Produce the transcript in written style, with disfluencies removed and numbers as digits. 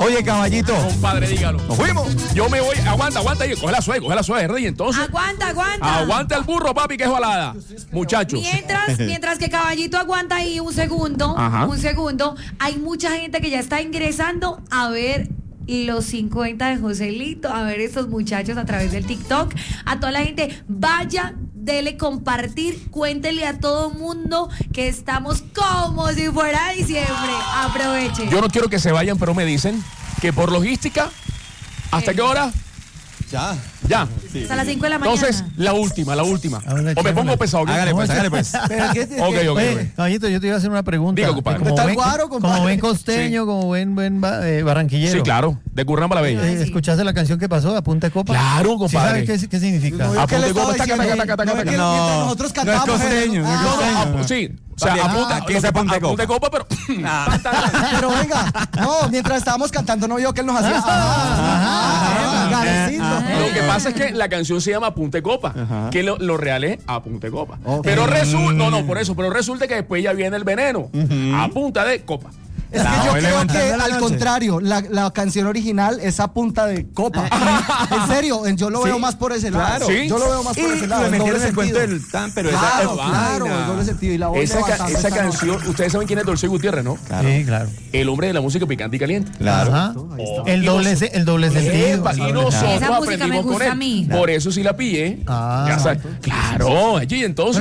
Oye, caballito. Compadre, dígalo. Nos fuimos. Yo me voy. Aguanta ahí. Coge la suave, Rey. Entonces. Aguanta el burro, papi, que es balada. Muchachos. Mientras que Caballito aguanta ahí un segundo, hay mucha gente que ya está ingresando a ver los 50 de Joselito, a ver estos muchachos a través del TikTok. A toda la gente, vaya, dele compartir, cuéntele a todo mundo que estamos como si fuera diciembre. Aproveche. Yo no quiero que se vayan, pero me dicen que por logística, ¿hasta qué hora? Ya. Sí. Hasta las 5 de la mañana. Entonces, la última. O me pongo pesado. Hágale pues. Ok. Caballito, yo te iba a hacer una pregunta. Diga, compadre. Como buen costeño, como buen barranquillero. Sí, claro. De Curramba la Bella. ¿Escuchaste la canción que pasó, A Punta de Copa? Claro, compadre. ¿Sí sabes qué significa? A Punta de Copa está nosotros cantamos. No es costeño. Sí. O sea, a Punta de Copa, pero. Pero venga, mientras estábamos cantando, no vio que él nos hacía. Lo que pasa es que la canción se llama Punta de Copa, que lo real es A Punta de Copa. Pero resulta, pero resulta que después ya viene el veneno, A Punta de Copa. Es que yo creo que al contrario, la canción original es A Punta de Copa. En serio, yo lo veo más por ese lado. ¿Sí? Yo lo veo más por ese lado. Le metieron el cuento del tan, pero claro, el doble sentido. Y la voz esa canción, ustedes saben quién es Dolce Gutiérrez, ¿no? Sí, claro. El hombre de la música picante y caliente. Claro. El doble sentido. Y nosotros esa música me aprendimos gusta con él. a mí. Por eso sí la pillé. Ya sabes. Claro, allí entonces.